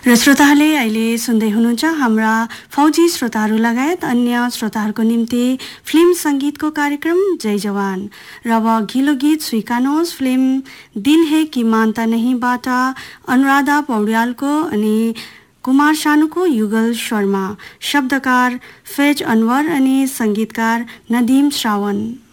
र श्रोताहरूले अहिले सुन्दै हुनुहुन्छ हाम्रा फौजी श्रोताहरू लगायत अन्य श्रोताहरूको निम्ति फिल्म सङ्गीतको कार्यक्रम जय जवान। र अब अघिल्लो गीत स्वीकार्नुहोस् फिल्म दिल है कि मानता नहीँबाट अनुराधा पौड्यालको अनि कुमार सानुको युगल शर्मा, शब्दकार फैज अनवर अनि सङ्गीतकार नदीम श्रावण।